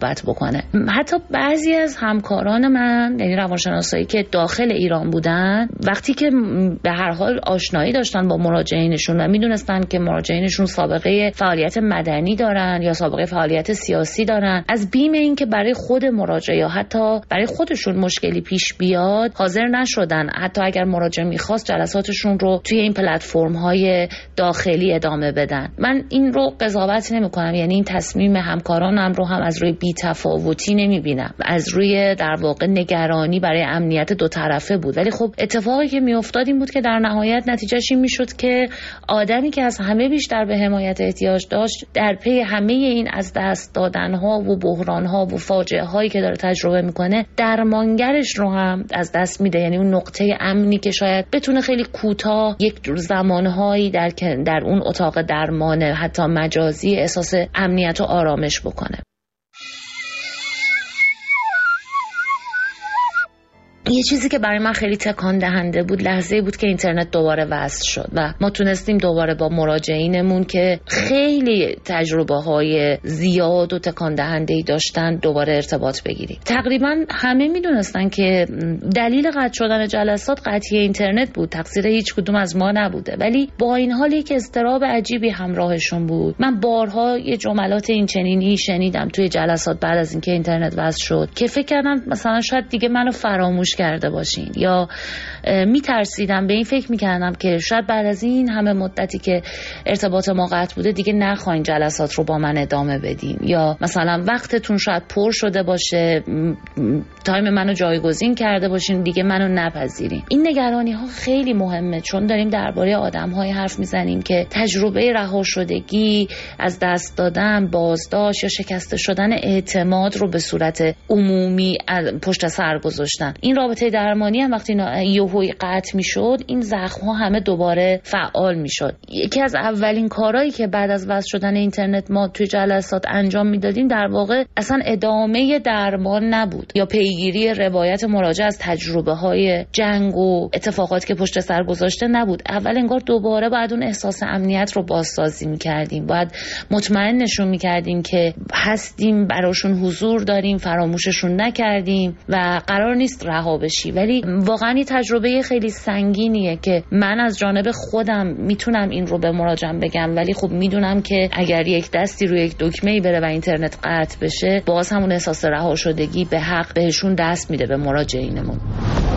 صحبت بکنه. حتی بعضی از همکاران من، یعنی روانشناسایی که داخل ایران بودن، وقتی که به هر حال آشنایی داشتن با مراجعینشون و میدونستن که مراجعینشون سابقه فعالیت مدنی دارن یا سابقه فعالیت سیاسی دارن، از بیم این که برای خود مراجع یا حتی برای خودشون مشکلی پیش بیاد حاضر نشدن، حتی اگر مراجع میخواست جلساتشون رو توی این پلتفرم‌های داخلی ادامه بدن. من این رو قضاوت نمی‌کنم، یعنی این تصمیم همکارانم رو هم از روی بی‌تفاوتی نمی‌بینم، از روی در واقع نگرانی برای امنیت دو طرفه بود. ولی خب اتفاقی که میافتاد این بود که در نهایت نتیجهش این میشد که آدمی که از همه بیشتر به حمایت احتیاج داشت در پی همه این از دست دادن‌ها و بحران‌ها و فاجعه‌هایی که داره تجربه میکنه درمانگرش رو هم از دست میده. یعنی اون نقطه امنی که شاید بتونه خیلی کوتاه یک زمانهایی در اون اتاق درمان حتی مجازی احساس امنیت و آرامش بکنه. یه چیزی که برای من خیلی تکان دهنده بود لحظه‌ای بود که اینترنت دوباره وصل شد و ما تونستیم دوباره با مراجعینمون که خیلی تجربه‌های زیاد و تکان دهنده‌ای داشتن دوباره ارتباط بگیریم. تقریبا همه میدونستن که دلیل قطع شدن جلسات قطعی اینترنت بود، تقصیر هیچ کدوم از ما نبوده، ولی با این حالی که اضطراب عجیبی همراهشون بود. من بارها یه جملات این چنینی شنیدم توی جلسات بعد از اینکه اینترنت وصل شد که فکر کردم مثلا شاید دیگه منو فراموش کرده باشین، یا میترسیدم، به این فکر میکردم که شاید بعد از این همه مدتی که ارتباط ما قطع بوده دیگه نخواین جلسات رو با من ادامه بدین، یا مثلا وقتتون شاید پر شده باشه، تایم منو جایگزین کرده باشین، دیگه منو نپذیرین. این نگرانی ها خیلی مهمه، چون داریم درباره آدم‌های حرف میزنیم که تجربه رها شدگی، از دست دادن، بازداشت یا شکسته شدن اعتماد رو به صورت عمومی پشت سر گذاشتن. این رابطه درمانی هم وقتی یهویی قطع میشد، این زخم ها همه دوباره فعال میشد. یکی از اولین کارهایی که بعد از وصل شدن اینترنت ما توی جلسات انجام میدادیم در واقع اصلا ادامه درمان نبود یا پیگیری روایت مراجع از تجربه های جنگ و اتفاقاتی که پشت سر گذاشته نبود. اول انگار دوباره بعد اون احساس امنیت رو بازسازی میکردیم، باید مطمئن نشون میکردیم که هستیم، براشون حضور داریم، فراموششون نکردیم و قرار نیست رها بشی. ولی واقعا این تجربه خیلی سنگینیه که من از جانب خودم میتونم این رو به مراجعم بگم، ولی خب میدونم که اگر یک دستی روی یک دکمه‌ای بره و اینترنت قطع بشه، باز همون احساس رها شدگی به حق بهشون دست میده، به مراجعینمون.